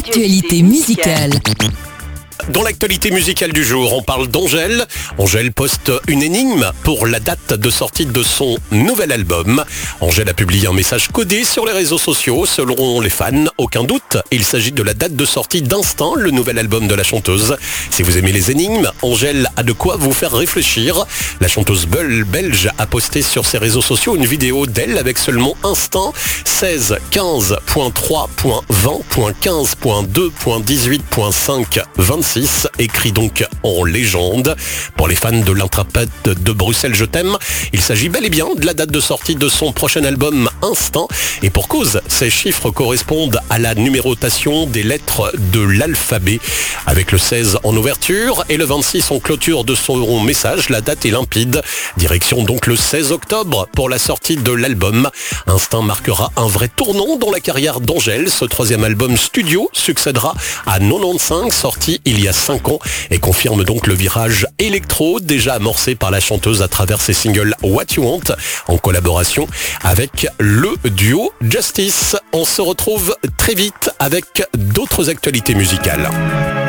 L'actualité musicale. Dans l'actualité musicale du jour, on parle d'Angèle. Angèle poste une énigme pour la date de sortie de son nouvel album. Angèle a publié un message codé sur les réseaux sociaux. Selon les fans, aucun doute, il s'agit de la date de sortie d'Instinct, le nouvel album de la chanteuse. Si vous aimez les énigmes, Angèle a de quoi vous faire réfléchir. La chanteuse belge a posté sur ses réseaux sociaux une vidéo d'elle avec seulement Instinct 16.15.3.20.15.2.18.5.26, écrit donc en légende. Pour les fans de l'interprète de Bruxelles Je t'aime, il s'agit bel et bien de la date de sortie de son prochain album Instinct. Et pour cause, ces chiffres correspondent à la numérotation des lettres de l'alphabet. Avec le 16 en ouverture et le 26 en clôture de son message, la date est limpide. Direction donc le 16 octobre pour la sortie de l'album. Instinct marquera un vrai tournant dans la carrière d'Angèle. Ce troisième album studio succédera à 95, sorti il y a 5 ans, et confirme donc le virage électro déjà amorcé par la chanteuse à travers ses singles What You Want en collaboration avec le duo Justice. On se retrouve très vite avec d'autres actualités musicales.